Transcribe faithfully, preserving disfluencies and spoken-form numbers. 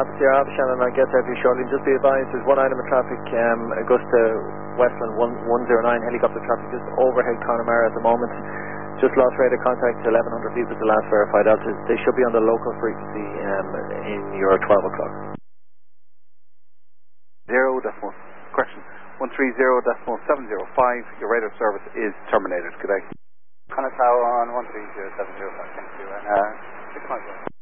Alpha Sierra Alpha Shannon, I'll get there for you shortly. Just be advised, there's one item of traffic, um, Augusta Westland one oh nine, helicopter traffic just overhead Connemara at the moment. Just lost rate of contact to eleven hundred feet with the last verified altitude. They should be on the local frequency um, in your twelve o'clock. Zero decimal, correction, one three zero decimal seven zero five, your radar service is terminated. Good day. Connoisseur on one three zero seven zero five, thank you. And, uh, six